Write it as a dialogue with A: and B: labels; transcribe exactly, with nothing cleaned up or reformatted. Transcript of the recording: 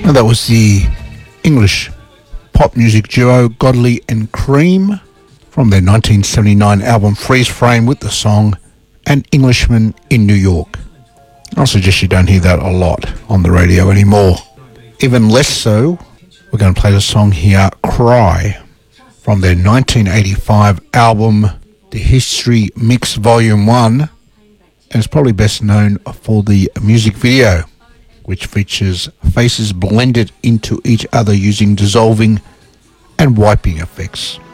A: And that was the English pop music duo Godley and Cream from their nineteen seventy-nine album Freeze Frame with the song An Englishman in New York. I suggest you don't hear that a lot on the radio anymore. Even less so, we're going to play the song here, Cry, from their nineteen eighty-five album The History Mix Volume one, and it's probably best known for the music video, which features faces blended into each other using dissolving and wiping effects.